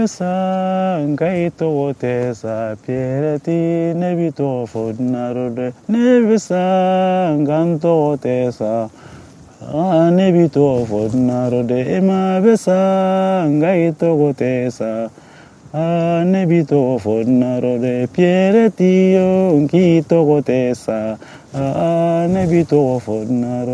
Sa ngaito tesa piereti nebito fodnarode nebisa nganto tesa nebito fodnarode ema besa ngaito tesa nebito fodnarode piereti yo ngito tesa nebito fodnarode